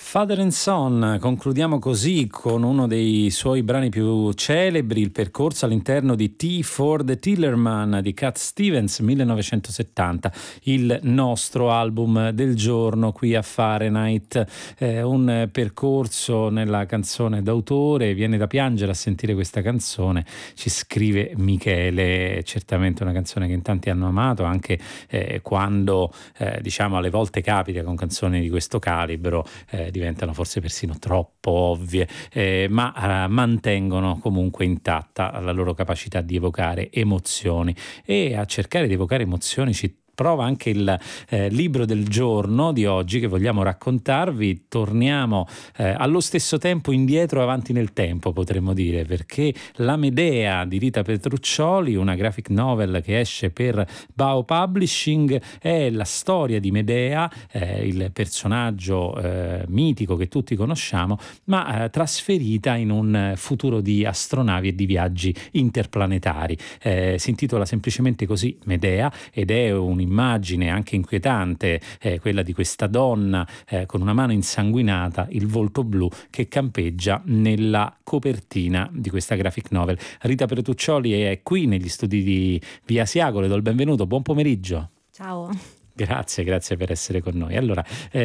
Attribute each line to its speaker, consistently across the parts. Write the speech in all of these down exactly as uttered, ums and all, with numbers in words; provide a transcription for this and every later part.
Speaker 1: Father and Son, concludiamo così con uno dei suoi brani più celebri, il percorso all'interno di Tea for the Tillerman di Cat Stevens, millenovecentosettanta, il nostro album del giorno qui a Fahrenheit. Eh, un percorso nella canzone d'autore, viene da piangere a sentire questa canzone, ci scrive Michele, certamente una canzone che in tanti hanno amato, anche eh, quando eh, diciamo alle volte capita con canzoni di questo calibro, eh, diventano forse persino troppo ovvie, eh, ma eh, mantengono comunque intatta la loro capacità di evocare emozioni, e a cercare di evocare emozioni ci prova anche il eh, libro del giorno di oggi che vogliamo raccontarvi. Torniamo eh, allo stesso tempo indietro e avanti nel tempo, potremmo dire, perché La Medea di Rita Petruccioli, una graphic novel che esce per Bao Publishing, è la storia di Medea, eh, il personaggio eh, mitico che tutti conosciamo, ma eh, trasferita in un futuro di astronavi e di viaggi interplanetari. Eh, si intitola semplicemente così Medea, ed è un immagine anche inquietante, eh, quella di questa donna eh, con una mano insanguinata, il volto blu, che campeggia nella copertina di questa graphic novel. Rita Petruccioli è qui negli studi di Via Asiago, le do il benvenuto, buon pomeriggio.
Speaker 2: Ciao.
Speaker 1: Grazie, grazie per essere con noi. Allora,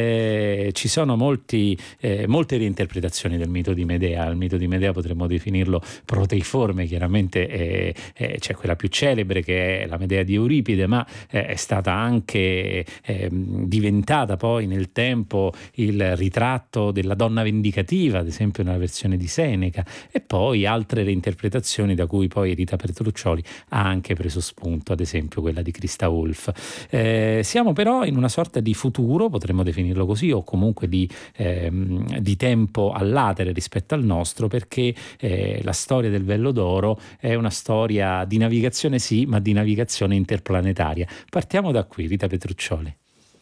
Speaker 1: eh, ci sono molti, eh, molte reinterpretazioni del mito di Medea. Il mito di Medea potremmo definirlo proteiforme, chiaramente eh, eh, c'è quella più celebre che è la Medea di Euripide, ma eh, è stata anche eh, diventata poi nel tempo il ritratto della donna vendicativa, ad esempio nella versione di Seneca, e poi altre reinterpretazioni da cui poi Rita Petruccioli ha anche preso spunto, ad esempio quella di Christa Wolf. Eh, siamo Siamo però in una sorta di futuro, potremmo definirlo così, o comunque di, ehm, di tempo all'atere rispetto al nostro, perché eh, la storia del Vello d'Oro è una storia di navigazione, sì, ma di navigazione interplanetaria. Partiamo da qui, Rita Petruccioli.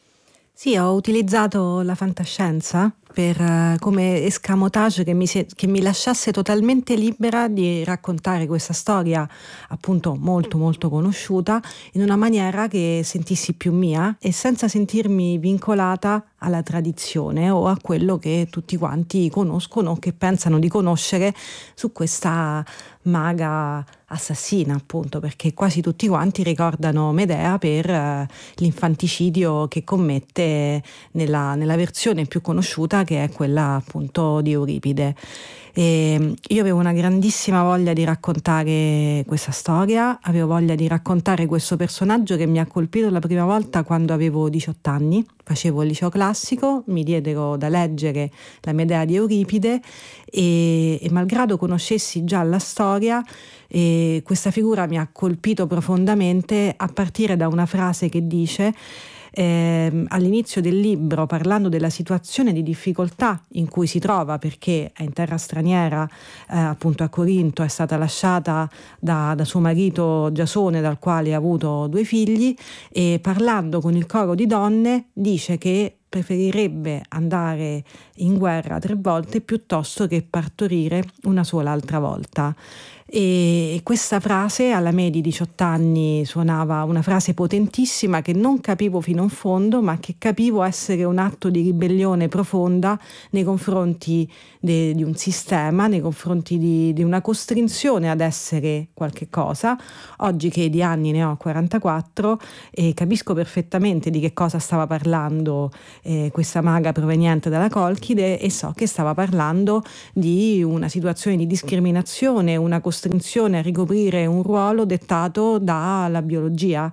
Speaker 2: Sì, ho utilizzato la fantascienza per uh, come escamotage che mi, se, che mi lasciasse totalmente libera di raccontare questa storia, appunto molto molto conosciuta, in una maniera che sentissi più mia e senza sentirmi vincolata alla tradizione o a quello che tutti quanti conoscono o che pensano di conoscere su questa maga assassina, appunto, perché quasi tutti quanti ricordano Medea per uh, l'infanticidio che commette nella, nella versione più conosciuta, che è quella appunto di Euripide. E io avevo una grandissima voglia di raccontare questa storia, avevo voglia di raccontare questo personaggio che mi ha colpito la prima volta quando avevo diciotto anni, facevo il liceo classico, mi diedero da leggere la Medea di Euripide e, e malgrado conoscessi già la storia, e questa figura mi ha colpito profondamente a partire da una frase che dice Eh, all'inizio del libro, parlando della situazione di difficoltà in cui si trova perché è in terra straniera, eh, appunto a Corinto, è stata lasciata da, da suo marito Giasone, dal quale ha avuto due figli, e parlando con il coro di donne dice che preferirebbe andare in guerra tre volte piuttosto che partorire una sola altra volta. E questa frase alla me di diciotto anni suonava una frase potentissima che non capivo fino in fondo, ma che capivo essere un atto di ribellione profonda nei confronti de, di un sistema, nei confronti di, di una costrizione ad essere qualche cosa. Oggi che di anni ne ho quarantaquattro e capisco perfettamente di che cosa stava parlando eh, questa maga proveniente dalla Colchide, e so che stava parlando di una situazione di discriminazione, una costrizione a ricoprire un ruolo dettato dalla biologia,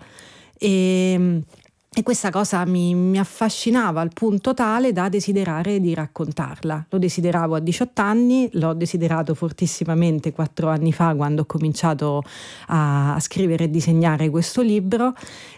Speaker 2: e, e questa cosa mi, mi affascinava al punto tale da desiderare di raccontarla. Lo desideravo a diciotto anni, l'ho desiderato fortissimamente quattro anni fa quando ho cominciato a, a scrivere e disegnare questo libro,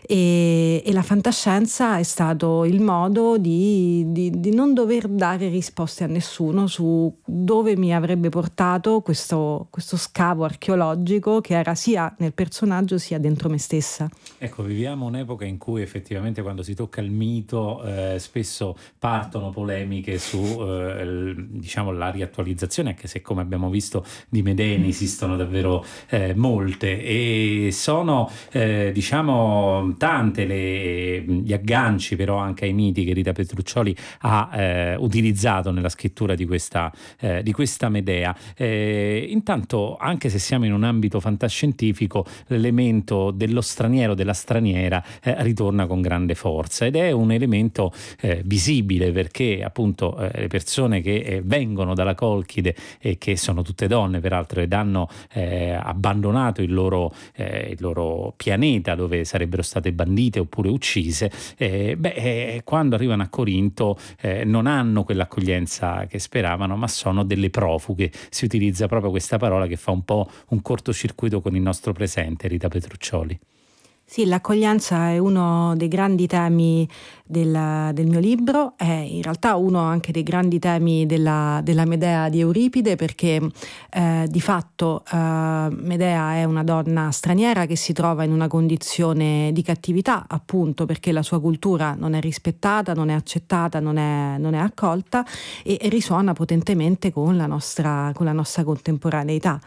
Speaker 2: e, e la fantascienza è stato il modo di, di, di non dover dare risposte a nessuno su dove mi avrebbe portato questo, questo scavo archeologico che era sia nel personaggio sia dentro me stessa.
Speaker 1: Ecco, viviamo un'epoca in cui effettivamente chiaramente quando si tocca il mito eh, spesso partono polemiche su eh, il, diciamo la riattualizzazione, anche se come abbiamo visto di Medea ne esistono davvero eh, molte, e sono eh, diciamo tante le, gli agganci però anche ai miti che Rita Petruccioli ha eh, utilizzato nella scrittura di questa, eh, di questa Medea. Eh, intanto, anche se siamo in un ambito fantascientifico, l'elemento dello straniero, della straniera eh, ritorna con grande forza, ed è un elemento eh, visibile, perché appunto eh, le persone che eh, vengono dalla Colchide, e che sono tutte donne peraltro, ed hanno eh, abbandonato il loro, eh, il loro pianeta dove sarebbero state bandite oppure uccise, eh, beh, eh, quando arrivano a Corinto eh, non hanno quell'accoglienza che speravano, ma sono delle profughe. Si utilizza proprio questa parola che fa un po' un cortocircuito con il nostro presente, Rita Petruccioli.
Speaker 2: Sì, l'accoglienza è uno dei grandi temi del, del mio libro, è in realtà uno anche dei grandi temi della, della Medea di Euripide, perché eh, di fatto eh, Medea è una donna straniera che si trova in una condizione di cattività, appunto perché la sua cultura non è rispettata, non è accettata, non è, non è accolta, e, e risuona potentemente con la nostra, con la nostra contemporaneità.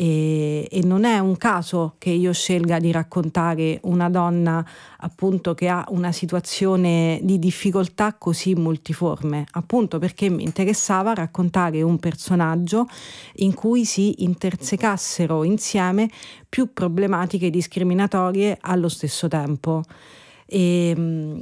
Speaker 2: E, e non è un caso che io scelga di raccontare una donna appunto che ha una situazione di difficoltà così multiforme, appunto perché mi interessava raccontare un personaggio in cui si intersecassero insieme più problematiche discriminatorie allo stesso tempo. E,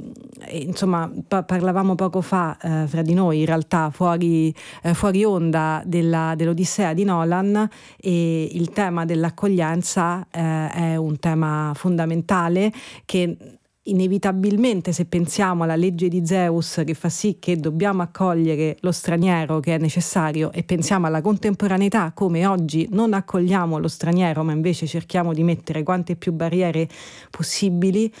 Speaker 2: e insomma pa- parlavamo poco fa eh, fra di noi, in realtà fuori, eh, fuori onda della, dell'Odissea di Nolan, e il tema dell'accoglienza eh, è un tema fondamentale che inevitabilmente, se pensiamo alla legge di Zeus che fa sì che dobbiamo accogliere lo straniero che è necessario, e pensiamo alla contemporaneità come oggi non accogliamo lo straniero ma invece cerchiamo di mettere quante più barriere possibili,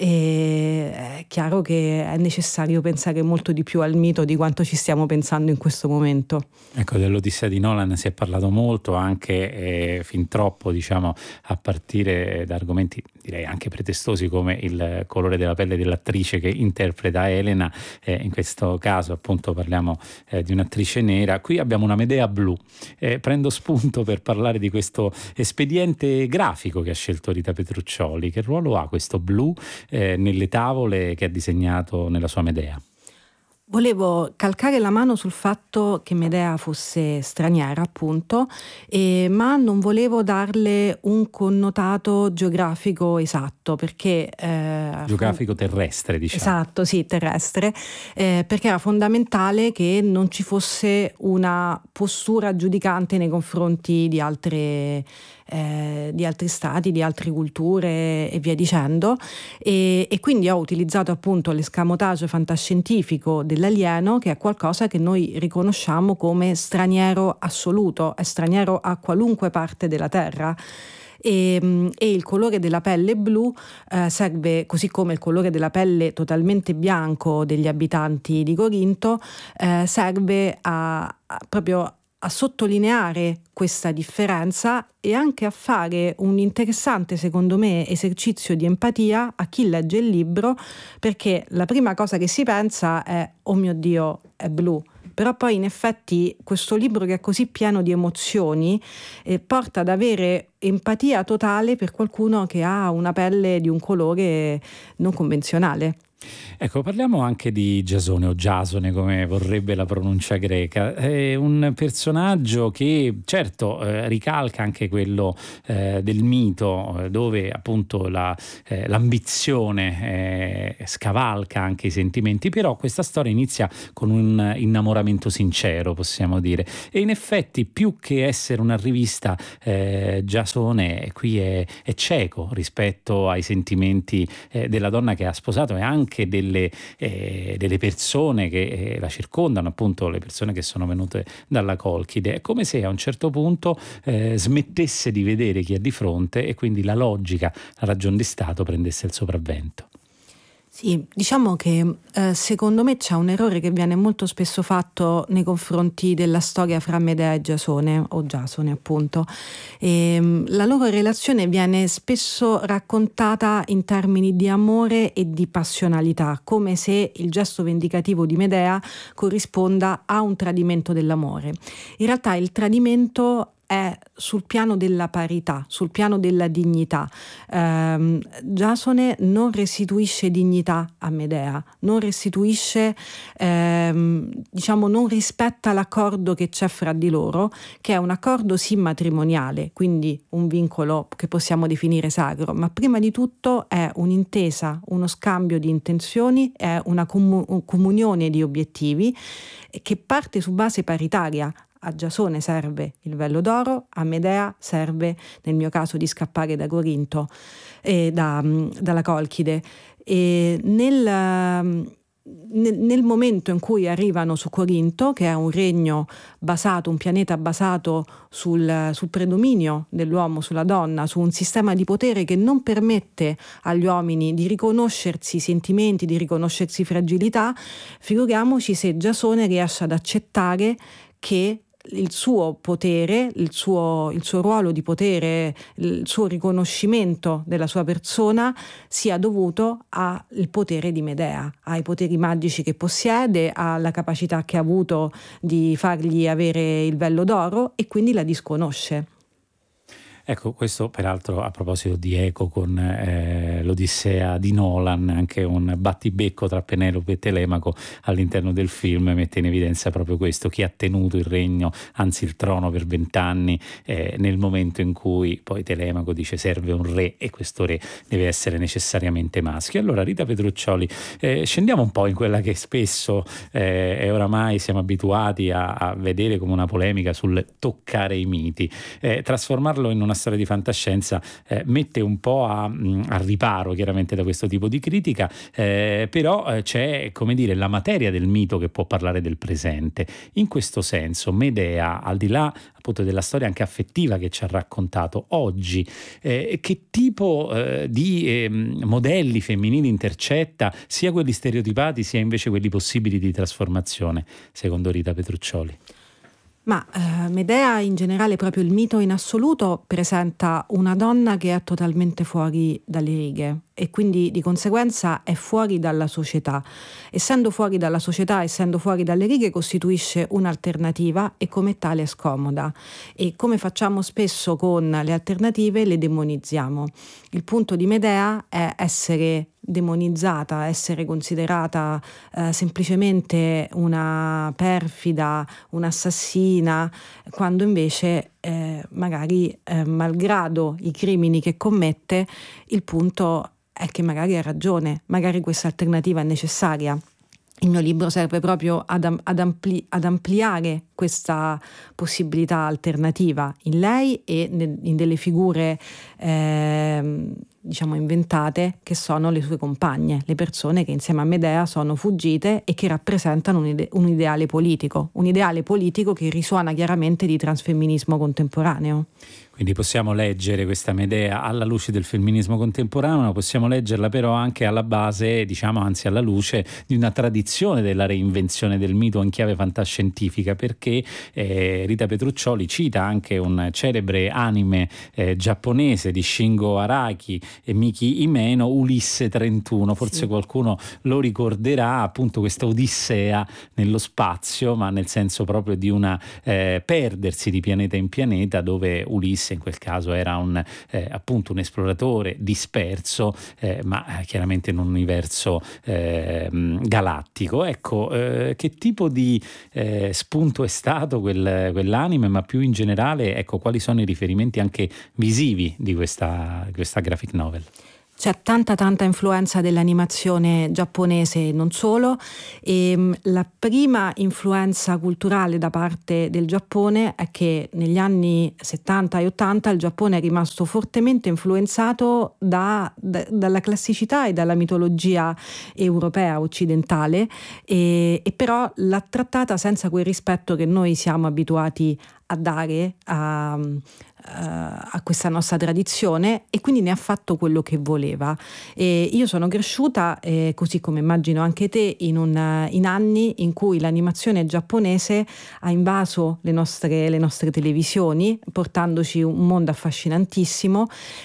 Speaker 2: e è chiaro che è necessario pensare molto di più al mito di quanto ci stiamo pensando in questo momento.
Speaker 1: Ecco, dell'Odissea di Nolan si è parlato molto, anche eh, fin troppo, diciamo, a partire da argomenti direi anche pretestosi come il colore della pelle dell'attrice che interpreta Elena. Eh, in questo caso appunto parliamo eh, di un'attrice nera. Qui abbiamo una Medea blu. Eh, prendo spunto per parlare di questo espediente grafico che ha scelto Rita Petruccioli. Che ruolo ha questo blu eh, nelle tavole che ha disegnato nella sua Medea?
Speaker 2: Volevo calcare la mano sul fatto che Medea fosse straniera, appunto, e, ma non volevo darle un connotato geografico esatto, perché... Eh,
Speaker 1: geografico terrestre, diciamo.
Speaker 2: Esatto, sì, terrestre, eh, perché era fondamentale che non ci fosse una postura giudicante nei confronti di altre... Eh, di altri stati, di altre culture e via dicendo, e, e quindi ho utilizzato appunto l'escamotage fantascientifico dell'alieno, che è qualcosa che noi riconosciamo come straniero assoluto, è straniero a qualunque parte della Terra. E, e il colore della pelle blu eh, serve, così come il colore della pelle totalmente bianco degli abitanti di Corinto, eh, serve a, a proprio a sottolineare questa differenza e anche a fare un interessante, secondo me, esercizio di empatia a chi legge il libro, perché la prima cosa che si pensa è oh mio Dio, è blu. Però poi in effetti questo libro, che è così pieno di emozioni, eh, porta ad avere empatia totale per qualcuno che ha una pelle di un colore non convenzionale.
Speaker 1: Ecco, parliamo anche di Giasone, o Giasone come vorrebbe la pronuncia greca. È un personaggio che certo eh, ricalca anche quello eh, del mito, dove appunto la, eh, l'ambizione eh, scavalca anche i sentimenti, però questa storia inizia con un innamoramento sincero, possiamo dire, e in effetti più che essere una rivista, eh, Giasone qui è, è cieco rispetto ai sentimenti eh, della donna che ha sposato, e anche anche delle, eh, delle persone che eh, la circondano, appunto le persone che sono venute dalla Colchide. È come se a un certo punto eh, smettesse di vedere chi è di fronte, e quindi la logica, la ragion di Stato prendesse il sopravvento.
Speaker 2: Sì, diciamo che eh, secondo me c'è un errore che viene molto spesso fatto nei confronti della storia fra Medea e Giasone, o Giasone appunto. E, mh, la loro relazione viene spesso raccontata in termini di amore e di passionalità, come se il gesto vendicativo di Medea corrisponda a un tradimento dell'amore. In realtà il tradimento è sul piano della parità, sul piano della dignità. Ehm, Giasone non restituisce dignità a Medea, non restituisce, ehm, diciamo, non rispetta l'accordo che c'è fra di loro, che è un accordo sì matrimoniale, quindi un vincolo che possiamo definire sacro, ma prima di tutto è un'intesa, uno scambio di intenzioni, è una comu- comunione di obiettivi che parte su base paritaria. A Giasone serve il vello d'oro, a Medea serve, nel mio caso, di scappare da Corinto, e da, dalla Colchide. E nel, nel, nel momento in cui arrivano su Corinto, che è un regno basato, un pianeta basato sul, sul predominio dell'uomo sulla donna, su un sistema di potere che non permette agli uomini di riconoscersi i sentimenti, di riconoscersi fragilità, figuriamoci se Giasone riesce ad accettare che il suo potere, il suo, il suo ruolo di potere, il suo riconoscimento della sua persona sia dovuto al potere di Medea, ai poteri magici che possiede, alla capacità che ha avuto di fargli avere il vello d'oro, e quindi la disconosce.
Speaker 1: Ecco, questo peraltro a proposito di eco con eh, l'Odissea di Nolan, anche un battibecco tra Penelope e Telemaco all'interno del film mette in evidenza proprio questo: chi ha tenuto il regno, anzi il trono per vent'anni, eh, nel momento in cui poi Telemaco dice serve un re e questo re deve essere necessariamente maschio. Allora Rita Petruccioli, eh, scendiamo un po' in quella che spesso eh, e oramai siamo abituati a, a vedere come una polemica sul toccare i miti, eh, trasformarlo in una storia di fantascienza eh, mette un po' a, mh, a riparo chiaramente da questo tipo di critica, eh, però eh, c'è, come dire, la materia del mito che può parlare del presente. In questo senso Medea, al di là appunto della storia anche affettiva che ci ha raccontato oggi, eh, che tipo eh, di eh, modelli femminili intercetta, sia quelli stereotipati sia invece quelli possibili di trasformazione, secondo Rita Petruccioli?
Speaker 2: Ma eh, Medea in generale, proprio il mito in assoluto, presenta una donna che è totalmente fuori dalle righe e quindi di conseguenza è fuori dalla società. Essendo fuori dalla società, essendo fuori dalle righe, costituisce un'alternativa e come tale è scomoda. E come facciamo spesso con le alternative, le demonizziamo. Il punto di Medea è essere demonizzata, essere considerata eh, semplicemente una perfida, un'assassina, quando invece eh, magari eh, malgrado i crimini che commette, il punto è che magari ha ragione, magari questa alternativa è necessaria. Il mio libro serve proprio ad, ad, ampli, ad ampliare questa possibilità alternativa in lei e in delle figure eh, diciamo inventate, che sono le sue compagne, le persone che insieme a Medea sono fuggite e che rappresentano un, ide- un ideale politico, un ideale politico che risuona chiaramente di transfemminismo contemporaneo.
Speaker 1: Quindi possiamo leggere questa Medea alla luce del femminismo contemporaneo, possiamo leggerla però anche alla base, diciamo anzi alla luce di una tradizione della reinvenzione del mito in chiave fantascientifica, perché eh, Rita Petruccioli cita anche un celebre anime eh, giapponese di Shingo Araki e Miki Himeno, Ulisse trentuno, forse sì. Qualcuno lo ricorderà, appunto questa odissea nello spazio, ma nel senso proprio di una eh, perdersi di pianeta in pianeta, dove Ulisse in quel caso era un eh, appunto un esploratore disperso, eh, ma chiaramente in un universo eh, galattico. Ecco, eh, che tipo di eh, spunto è stato quel, quell'anime, ma più in generale, ecco, quali sono i riferimenti anche visivi di questa, questa graphic novel?
Speaker 2: C'è tanta tanta influenza dell'animazione giapponese e non solo, e la prima influenza culturale da parte del Giappone è che negli anni settanta e ottanta il Giappone è rimasto fortemente influenzato da, da, dalla classicità e dalla mitologia europea occidentale, e, e però l'ha trattata senza quel rispetto che noi siamo abituati a dare a, a questa nostra tradizione, e quindi ne ha fatto quello che voleva. E io sono cresciuta, eh, così come immagino anche te, in, un, in anni in cui l'animazione giapponese ha invaso le nostre, le nostre televisioni, portandoci un mondo affascinantissimo,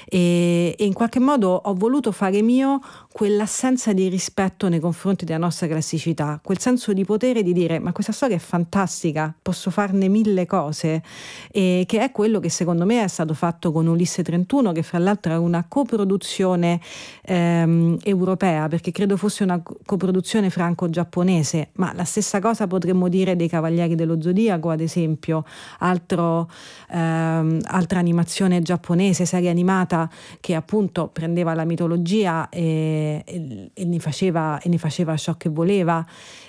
Speaker 2: e, e in qualche modo ho voluto fare mio quell'assenza di rispetto nei confronti della nostra classicità, quel senso di potere di dire: ma questa storia è fantastica, posso farne mille cose, e che è quello che secondo me è stato fatto con Ulisse trentuno, che fra l'altro è una coproduzione ehm, europea, perché credo fosse una coproduzione franco-giapponese, ma la stessa cosa potremmo dire dei Cavalieri dello Zodiaco, ad esempio, altro, ehm, altra animazione giapponese, serie animata che appunto prendeva la mitologia e, e, e, ne, faceva, e ne faceva ciò che voleva.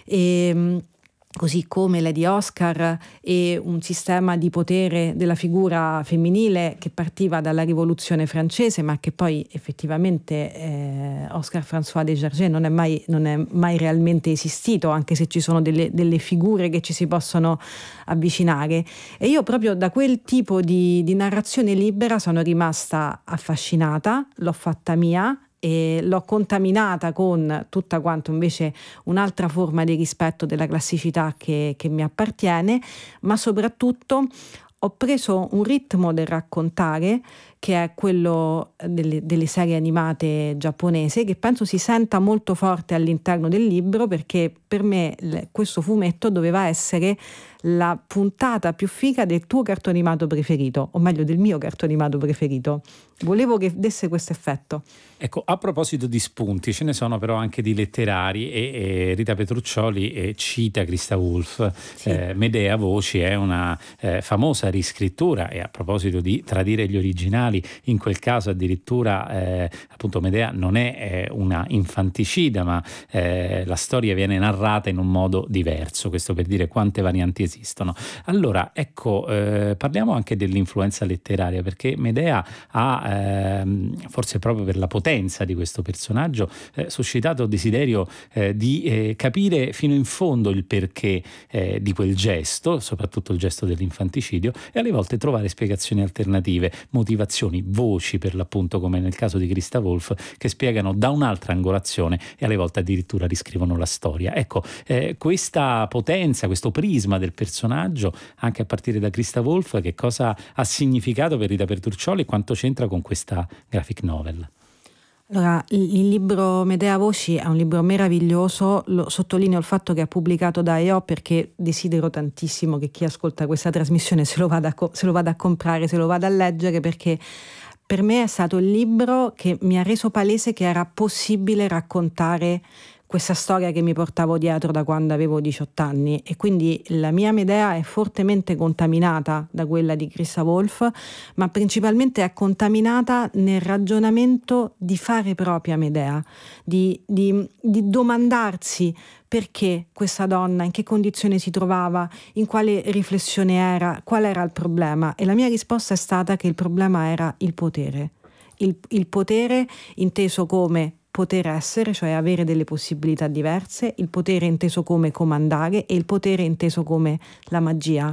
Speaker 2: E, così come Lady Oscar, e un sistema di potere della figura femminile che partiva dalla rivoluzione francese, ma che poi effettivamente eh, Oscar François de Gergé non è mai, non è mai realmente esistito, anche se ci sono delle, delle figure che ci si possono avvicinare. E io proprio da quel tipo di, di narrazione libera sono rimasta affascinata, l'ho fatta mia e l'ho contaminata con tutta quanto invece un'altra forma di rispetto della classicità che, che mi appartiene, ma soprattutto ho preso un ritmo del raccontare che è quello delle, delle serie animate giapponese, che penso si senta molto forte all'interno del libro, perché per me l- questo fumetto doveva essere la puntata più figa del tuo cartone animato preferito, o meglio del mio cartone animato preferito. Volevo che desse questo effetto.
Speaker 1: Ecco, a proposito di spunti, ce ne sono però anche di letterari, e, e Rita Petruccioli eh, cita Christa Wolf. Sì. eh, Medea Voci è una eh, famosa riscrittura, e a proposito di tradire gli originali, in quel caso addirittura eh, appunto Medea non è eh, una infanticida, ma eh, la storia viene narrata in un modo diverso, questo per dire quante varianti esistono. Allora ecco, eh, parliamo anche dell'influenza letteraria, perché Medea ha ehm, forse proprio per la potenza di questo personaggio eh, suscitato il desiderio eh, di eh, capire fino in fondo il perché eh, di quel gesto, soprattutto il gesto dell'infanticidio, e alle volte trovare spiegazioni alternative, motivazioni, voci per l'appunto, come nel caso di Christa Wolf, che spiegano da un'altra angolazione e alle volte addirittura riscrivono la storia. Ecco, eh, questa potenza, questo prisma del personaggio, anche a partire da Christa Wolf, che cosa ha significato per Rita Petruccioli e quanto c'entra con questa graphic novel?
Speaker 2: Allora, il libro Medea Voci è un libro meraviglioso, lo sottolineo il fatto che è pubblicato da E O, perché desidero tantissimo che chi ascolta questa trasmissione se lo vada a, co- se lo vada a comprare, se lo vada a leggere, perché per me è stato il libro che mi ha reso palese che era possibile raccontare questa storia che mi portavo dietro da quando avevo diciotto anni, e quindi la mia Medea è fortemente contaminata da quella di Christa Wolf, ma principalmente è contaminata nel ragionamento di fare propria Medea, di, di, di domandarsi perché questa donna, in che condizione si trovava, in quale riflessione era, qual era il problema. E la mia risposta è stata che il problema era il potere, il, il potere inteso come poter essere, cioè avere delle possibilità diverse, il potere inteso come comandare e il potere inteso come la magia.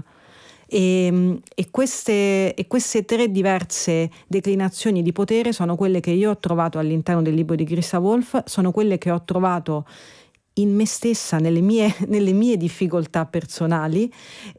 Speaker 2: E, e, queste, e queste tre diverse declinazioni di potere sono quelle che io ho trovato all'interno del libro di Christa Wolf, sono quelle che ho trovato in me stessa, nelle mie, nelle mie difficoltà personali,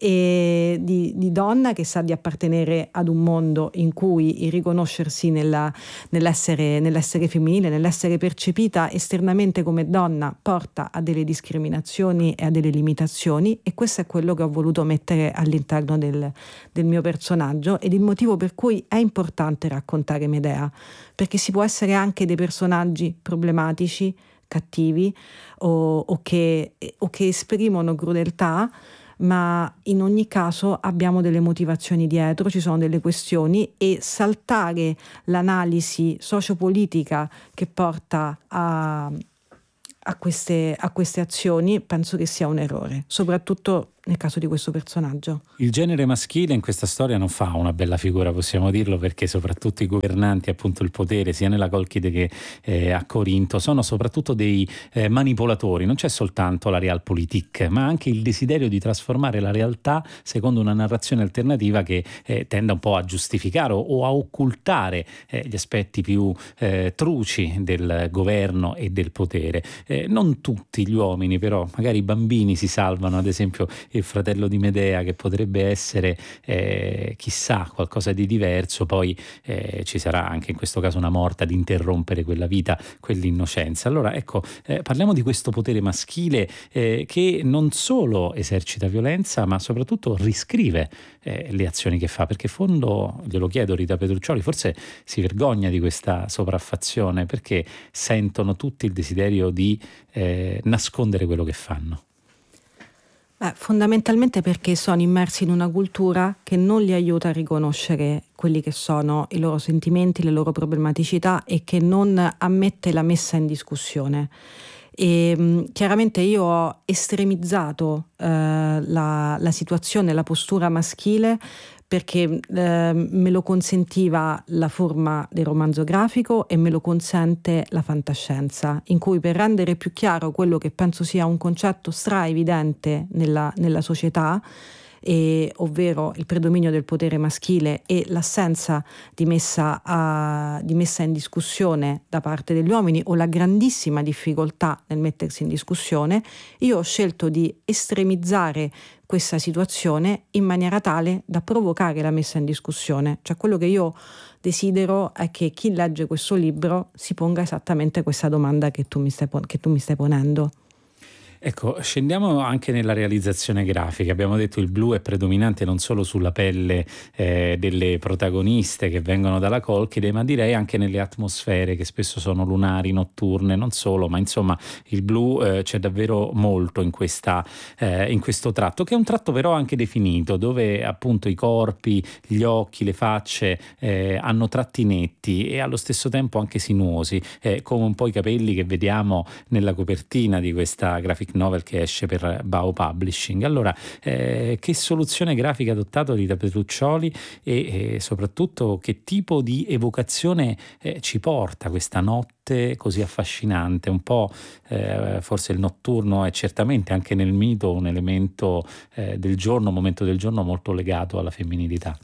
Speaker 2: e di, di donna che sa di appartenere ad un mondo in cui il riconoscersi nella, nell'essere, nell'essere femminile, nell'essere percepita esternamente come donna, porta a delle discriminazioni e a delle limitazioni, e questo è quello che ho voluto mettere all'interno del, del mio personaggio, ed il motivo per cui è importante raccontare Medea, perché si può essere anche dei personaggi problematici, cattivi o, o, che, o che esprimono crudeltà, ma in ogni caso abbiamo delle motivazioni dietro, ci sono delle questioni, e saltare l'analisi sociopolitica che porta a, a queste, a queste azioni, penso che sia un errore, soprattutto nel caso di questo personaggio.
Speaker 1: Il genere maschile in questa storia non fa una bella figura, possiamo dirlo, perché soprattutto i governanti, appunto il potere, sia nella Colchide che eh, a Corinto, sono soprattutto dei eh, manipolatori. Non c'è soltanto la realpolitik, ma anche il desiderio di trasformare la realtà secondo una narrazione alternativa che eh, tenda un po' a giustificare o, o a occultare eh, gli aspetti più eh, truci del governo e del potere. Eh, non tutti gli uomini, però, magari i bambini si salvano, ad esempio il fratello di Medea, che potrebbe essere eh, chissà qualcosa di diverso, poi eh, ci sarà anche in questo caso una morte ad interrompere quella vita, quell'innocenza. Allora ecco, eh, parliamo di questo potere maschile eh, che non solo esercita violenza, ma soprattutto riscrive eh, le azioni che fa, perché in fondo, glielo chiedo Rita Petruccioli, forse si vergogna di questa sopraffazione, perché sentono tutti il desiderio di eh, nascondere quello che fanno.
Speaker 2: Beh, fondamentalmente perché sono immersi in una cultura che non li aiuta a riconoscere quelli che sono i loro sentimenti, le loro problematicità, e che non ammette la messa in discussione. E mh, chiaramente io ho estremizzato eh, la, la situazione, la postura maschile, perché eh, me lo consentiva la forma del romanzo grafico e me lo consente la fantascienza, in cui, per rendere più chiaro quello che penso sia un concetto stra-evidente nella, nella società, e, ovvero il predominio del potere maschile e l'assenza di messa, a, di messa in discussione da parte degli uomini, o la grandissima difficoltà nel mettersi in discussione, io ho scelto di estremizzare questa situazione in maniera tale da provocare la messa in discussione. Cioè, quello che io desidero è che chi legge questo libro si ponga esattamente questa domanda che tu mi stai, che tu mi stai ponendo.
Speaker 1: Ecco, scendiamo anche nella realizzazione grafica. Abbiamo detto il blu è predominante non solo sulla pelle eh, delle protagoniste che vengono dalla Colchide, ma direi anche nelle atmosfere, che spesso sono lunari, notturne, non solo, ma insomma il blu eh, c'è davvero molto in, questa, eh, in questo tratto, che è un tratto però anche definito, dove appunto i corpi, gli occhi, le facce eh, hanno tratti netti e allo stesso tempo anche sinuosi, eh, come un po' i capelli che vediamo nella copertina di questa graphic novel che esce per Bao Publishing. Allora, eh, che soluzione grafica ha adottato Rita Petruccioli e, e soprattutto che tipo di evocazione eh, ci porta questa notte così affascinante? Un po' eh, forse il notturno è certamente anche nel mito un elemento eh, del giorno, un momento del giorno molto legato alla femminilità.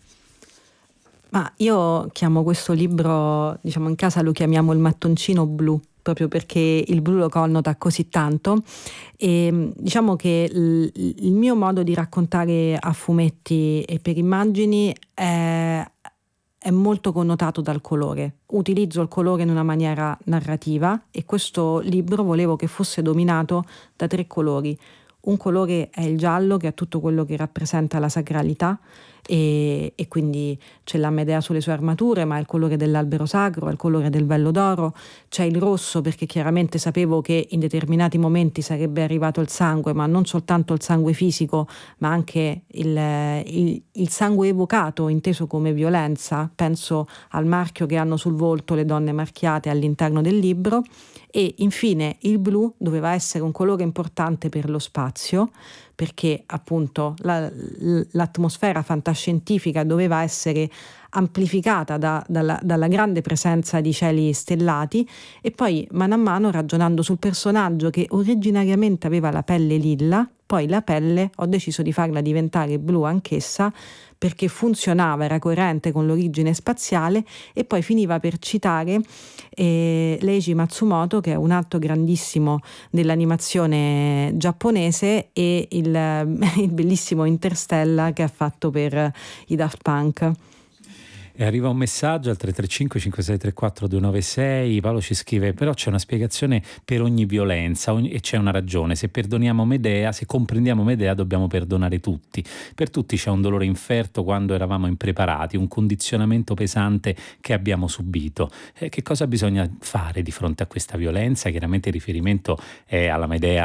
Speaker 2: Ma io chiamo questo libro, diciamo in casa lo chiamiamo il mattoncino blu, proprio perché il blu lo connota così tanto, e diciamo che il, il mio modo di raccontare a fumetti e per immagini è, è molto connotato dal colore. Utilizzo il colore in una maniera narrativa, e questo libro volevo che fosse dominato da tre colori. Un colore è il giallo, che è tutto quello che rappresenta la sacralità, e, e quindi c'è la Medea sulle sue armature, ma è il colore dell'albero sacro, è il colore del vello d'oro. C'è il rosso, perché chiaramente sapevo che in determinati momenti sarebbe arrivato il sangue, ma non soltanto il sangue fisico, ma anche il, il, il sangue evocato, inteso come violenza. Penso al marchio che hanno sul volto le donne marchiate all'interno del libro. E infine il blu doveva essere un colore importante per lo spazio, perché appunto la, l'atmosfera fantascientifica doveva essere amplificata da, dalla, dalla grande presenza di cieli stellati. E poi, mano a mano, ragionando sul personaggio che originariamente aveva la pelle lilla, poi la pelle ho deciso di farla diventare blu anch'essa, perché funzionava, era coerente con l'origine spaziale, e poi finiva per citare eh, Leiji Matsumoto, che è un altro grandissimo dell'animazione giapponese, e il, il bellissimo Interstellar che ha fatto per i Daft Punk.
Speaker 1: E arriva un messaggio al tre tre cinque cinque sei tre quattro due nove sei. Paolo ci scrive: però c'è una spiegazione per ogni violenza, ogni, e c'è una ragione. Se perdoniamo Medea, se comprendiamo Medea, dobbiamo perdonare tutti. Per tutti c'è un dolore inferto quando eravamo impreparati, un condizionamento pesante che abbiamo subito. Eh, che cosa bisogna fare di fronte a questa violenza? Chiaramente il riferimento è alla Medea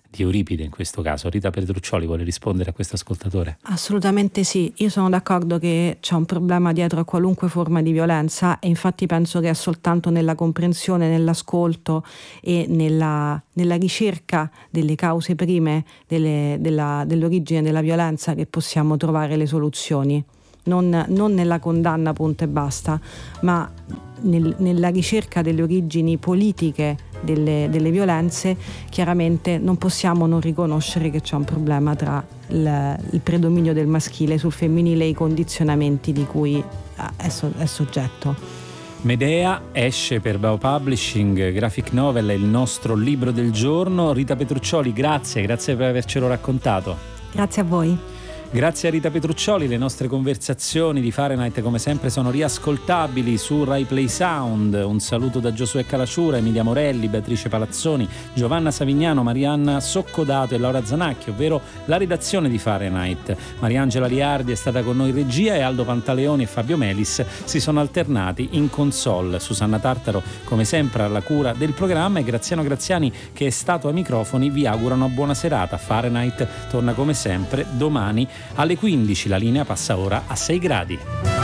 Speaker 1: di Euripide in questo caso. Rita Petruccioli vuole rispondere a questo ascoltatore?
Speaker 2: Assolutamente sì, io sono d'accordo che c'è un problema dietro a qualunque forma di violenza e infatti penso che è soltanto nella comprensione, nell'ascolto e nella, nella ricerca delle cause prime delle, della, dell'origine della violenza che possiamo trovare le soluzioni. Non, non nella condanna punto e basta, ma nel, nella ricerca delle origini politiche delle, delle violenze. Chiaramente non possiamo non riconoscere che c'è un problema tra il, il predominio del maschile sul femminile e i condizionamenti di cui è, so, è soggetto.
Speaker 1: Medea esce per Bao Publishing, graphic novel è il nostro libro del giorno. Rita Petruccioli, grazie, grazie per avercelo raccontato.
Speaker 2: Grazie a voi.
Speaker 1: Grazie a Rita Petruccioli, le nostre conversazioni di Fahrenheit come sempre sono riascoltabili su Rai Play Sound. Un saluto da Giosuè Calacciura, Emilia Morelli, Beatrice Palazzoni, Giovanna Savignano, Marianna Soccodato e Laura Zanacchi, ovvero la redazione di Fahrenheit. Mariangela Liardi è stata con noi in regia e Aldo Pantaleoni e Fabio Melis si sono alternati in console. Susanna Tartaro come sempre alla cura del programma e Graziano Graziani che è stato ai microfoni vi augurano una buona serata. Fahrenheit torna come sempre domani alle quindici, la linea passa ora a sei gradi.